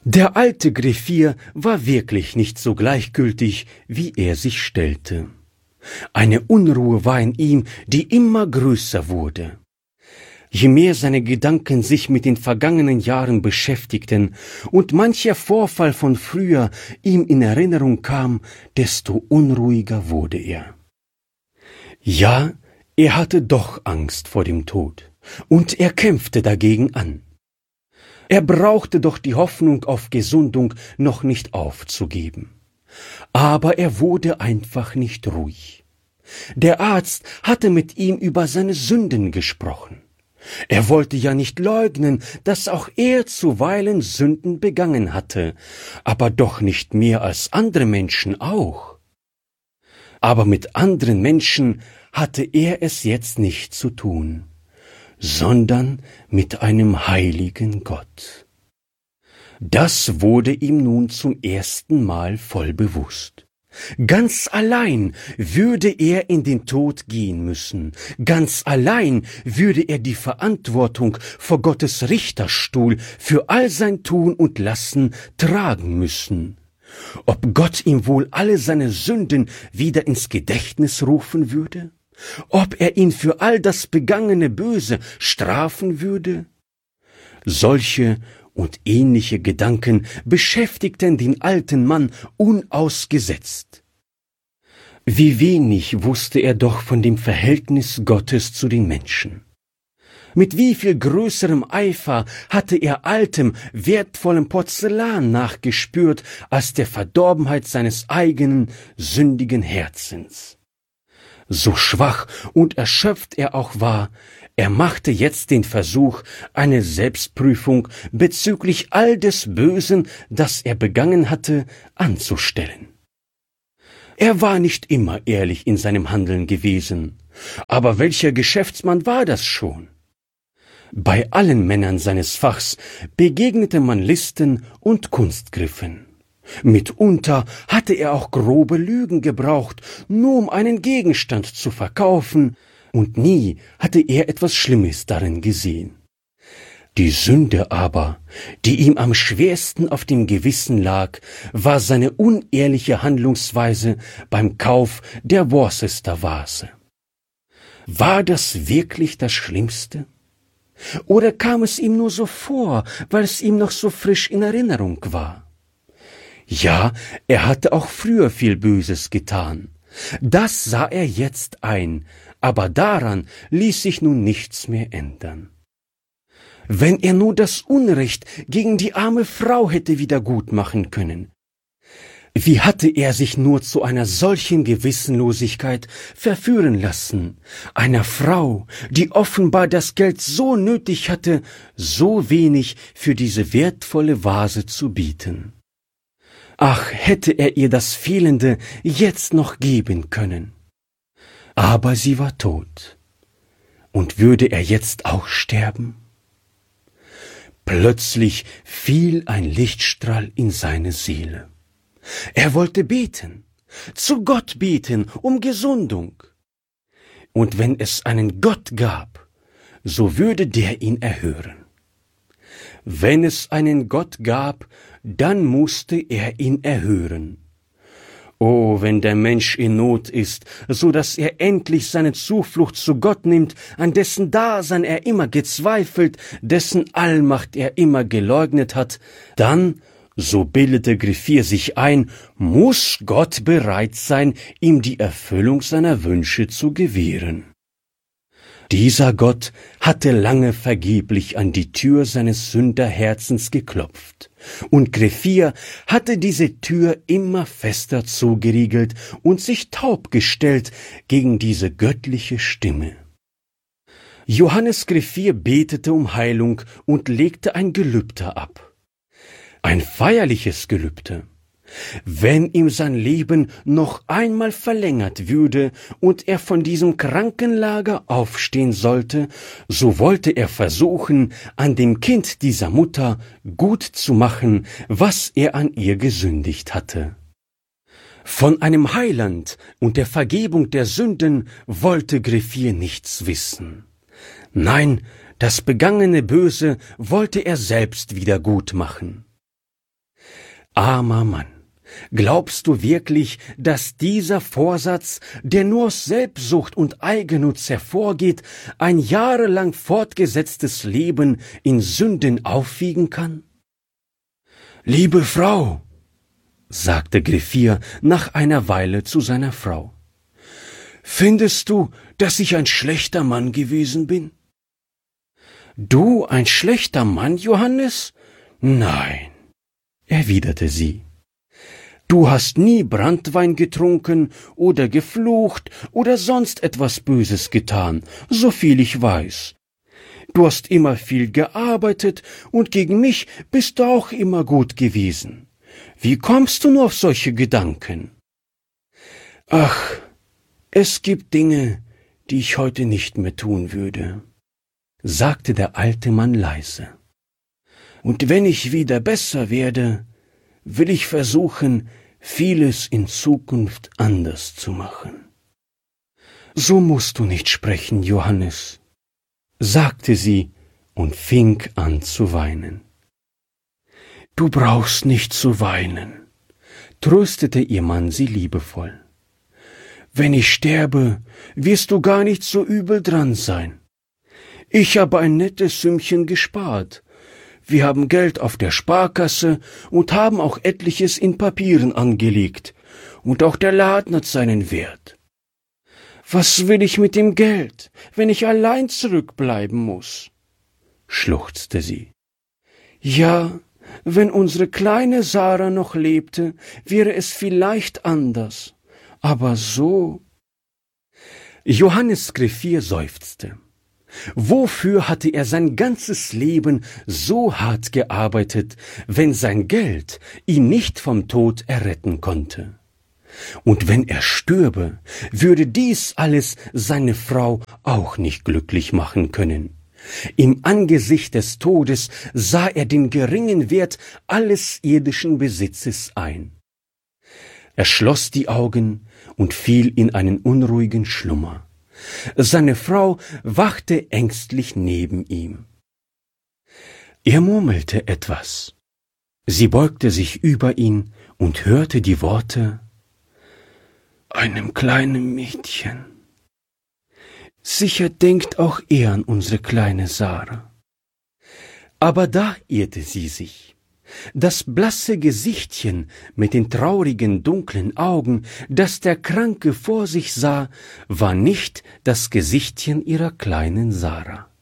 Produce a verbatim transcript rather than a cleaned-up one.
Der alte Griffier war wirklich nicht so gleichgültig, wie er sich stellte. Eine Unruhe war in ihm, die immer größer wurde. Je mehr seine Gedanken sich mit den vergangenen Jahren beschäftigten und mancher Vorfall von früher ihm in Erinnerung kam, desto unruhiger wurde er. Ja, er hatte doch Angst vor dem Tod, und er kämpfte dagegen an. Er brauchte doch die Hoffnung auf Gesundung noch nicht aufzugeben. Aber er wurde einfach nicht ruhig. Der Arzt hatte mit ihm über seine Sünden gesprochen. Er wollte ja nicht leugnen, dass auch er zuweilen Sünden begangen hatte, aber doch nicht mehr als andere Menschen auch. Aber mit anderen Menschen hatte er es jetzt nicht zu tun, sondern mit einem heiligen Gott. Das wurde ihm nun zum ersten Mal voll bewusst. Ganz allein würde er in den Tod gehen müssen, ganz allein würde er die Verantwortung vor Gottes Richterstuhl für all sein Tun und Lassen tragen müssen. Ob Gott ihm wohl alle seine Sünden wieder ins Gedächtnis rufen würde? Ob er ihn für all das begangene Böse strafen würde? Solche und ähnliche Gedanken beschäftigten den alten Mann unausgesetzt. Wie wenig wusste er doch von dem Verhältnis Gottes zu den Menschen. Mit wie viel größerem Eifer hatte er altem, wertvollem Porzellan nachgespürt als der Verdorbenheit seines eigenen, sündigen Herzens. So schwach und erschöpft er auch war, er machte jetzt den Versuch, eine Selbstprüfung bezüglich all des Bösen, das er begangen hatte, anzustellen. Er war nicht immer ehrlich in seinem Handeln gewesen, aber welcher Geschäftsmann war das schon? Bei allen Männern seines Fachs begegnete man Listen und Kunstgriffen. Mitunter hatte er auch grobe Lügen gebraucht, nur um einen Gegenstand zu verkaufen, und nie hatte er etwas Schlimmes darin gesehen. Die Sünde aber, die ihm am schwersten auf dem Gewissen lag, war seine unehrliche Handlungsweise beim Kauf der Worcester-Vase. War das wirklich das Schlimmste? Oder kam es ihm nur so vor, weil es ihm noch so frisch in Erinnerung war? Ja, er hatte auch früher viel Böses getan. Das sah er jetzt ein, aber daran ließ sich nun nichts mehr ändern. Wenn er nur das Unrecht gegen die arme Frau hätte wieder gut machen können. Wie hatte er sich nur zu einer solchen Gewissenlosigkeit verführen lassen? Einer Frau, die offenbar das Geld so nötig hatte, so wenig für diese wertvolle Vase zu bieten. Ach, hätte er ihr das Fehlende jetzt noch geben können. Aber sie war tot. Und würde er jetzt auch sterben? Plötzlich fiel ein Lichtstrahl in seine Seele. Er wollte beten, zu Gott beten um Gesundung. Und wenn es einen Gott gab, so würde der ihn erhören. Wenn es einen Gott gab, dann musste er ihn erhören. Oh, wenn der Mensch in Not ist, so dass er endlich seine Zuflucht zu Gott nimmt, an dessen Dasein er immer gezweifelt, dessen Allmacht er immer geleugnet hat, dann, so bildete Griffier sich ein, muss Gott bereit sein, ihm die Erfüllung seiner Wünsche zu gewähren. Dieser Gott hatte lange vergeblich an die Tür seines Sünderherzens geklopft, und Griffier hatte diese Tür immer fester zugeriegelt und sich taub gestellt gegen diese göttliche Stimme. Johannes Griffier betete um Heilung und legte ein Gelübde ab. Ein feierliches Gelübde. Wenn ihm sein Leben noch einmal verlängert würde und er von diesem Krankenlager aufstehen sollte, so wollte er versuchen, an dem Kind dieser Mutter gut zu machen, was er an ihr gesündigt hatte. Von einem Heiland und der Vergebung der Sünden wollte Griffier nichts wissen. Nein, das begangene Böse wollte er selbst wieder gut machen. Armer Mann, glaubst du wirklich, dass dieser Vorsatz, der nur aus Selbstsucht und Eigennutz hervorgeht, ein jahrelang fortgesetztes Leben in Sünden aufwiegen kann? »Liebe Frau«, sagte Griffier nach einer Weile zu seiner Frau, »findest du, dass ich ein schlechter Mann gewesen bin?« »Du ein schlechter Mann, Johannes? Nein«, erwiderte sie. »Du hast nie Branntwein getrunken oder geflucht oder sonst etwas Böses getan, so viel ich weiß. Du hast immer viel gearbeitet und gegen mich bist du auch immer gut gewesen. Wie kommst du nur auf solche Gedanken?« »Ach, es gibt Dinge, die ich heute nicht mehr tun würde«, sagte der alte Mann leise. »Und wenn ich wieder besser werde, will ich versuchen, vieles in Zukunft anders zu machen.« »So musst du nicht sprechen, Johannes«, sagte sie und fing an zu weinen. »Du brauchst nicht zu weinen«, tröstete ihr Mann sie liebevoll. »Wenn ich sterbe, wirst du gar nicht so übel dran sein. Ich habe ein nettes Sümmchen gespart. Wir haben Geld auf der Sparkasse und haben auch etliches in Papieren angelegt. Und auch der Laden hat seinen Wert. Was will ich mit dem Geld, wenn ich allein zurückbleiben muss?« schluchzte sie. »Ja, wenn unsere kleine Sarah noch lebte, wäre es vielleicht anders. Aber so...« Johannes Griffier seufzte. Wofür hatte er sein ganzes Leben so hart gearbeitet, wenn sein Geld ihn nicht vom Tod erretten konnte? Und wenn er stürbe, würde dies alles seine Frau auch nicht glücklich machen können. Im Angesicht des Todes sah er den geringen Wert alles irdischen Besitzes ein. Er schloss die Augen und fiel in einen unruhigen Schlummer. Seine Frau wachte ängstlich neben ihm. Er murmelte etwas. Sie beugte sich über ihn und hörte die Worte: »Einem kleinen Mädchen. Sicher denkt auch er an unsere kleine Sarah.« Aber da irrte sie sich. Das blasse Gesichtchen mit den traurigen, dunklen Augen, das der Kranke vor sich sah, war nicht das Gesichtchen ihrer kleinen Sarah.